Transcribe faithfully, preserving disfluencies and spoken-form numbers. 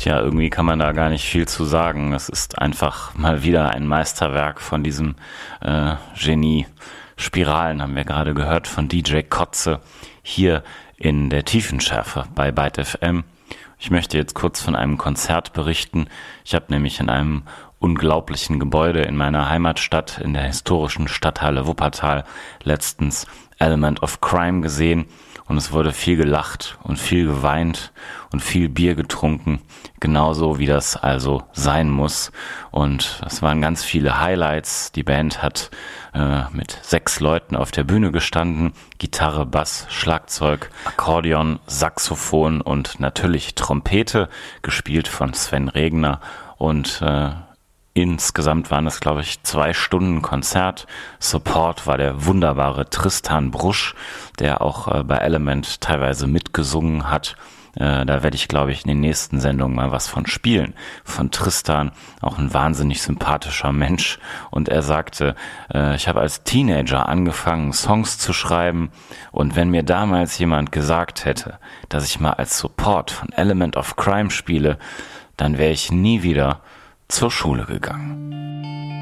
Tja, irgendwie kann man da gar nicht viel zu sagen. Es ist einfach mal wieder ein Meisterwerk von diesem äh, Genie. Spiralen haben wir gerade gehört von D J Kotze hier in der Tiefenschärfe bei Byte F M. Ich möchte jetzt kurz von einem Konzert berichten. Ich habe nämlich in einem unglaublichen Gebäude in meiner Heimatstadt, in der historischen Stadthalle Wuppertal, letztens Element of Crime gesehen. Und es wurde viel gelacht und viel geweint und viel Bier getrunken, genauso wie das also sein muss. Und es waren ganz viele Highlights. Die Band hat äh, mit sechs Leuten auf der Bühne gestanden. Gitarre, Bass, Schlagzeug, Akkordeon, Saxophon und natürlich Trompete, gespielt von Sven Regner. Und äh, insgesamt waren es, glaube ich, zwei Stunden Konzert. Support war der wunderbare Tristan Brusch, der auch äh, bei Element teilweise mitgesungen hat. Äh, da werde ich, glaube ich, in den nächsten Sendungen mal was von spielen. Von Tristan, auch ein wahnsinnig sympathischer Mensch. Und er sagte, äh, ich habe als Teenager angefangen, Songs zu schreiben. Und wenn mir damals jemand gesagt hätte, dass ich mal als Support von Element of Crime spiele, dann wäre ich nie wieder zur Schule gegangen.